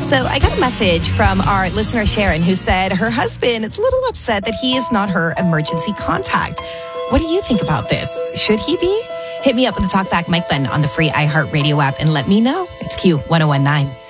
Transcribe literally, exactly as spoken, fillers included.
So I got a message from our listener Sharon who said her husband is a little upset that he is not her emergency contact. What do you think about this? Should he be? Hit me up with the Talkback Mike button on the free iHeartRadio app and let me know. It's Q ten nineteen.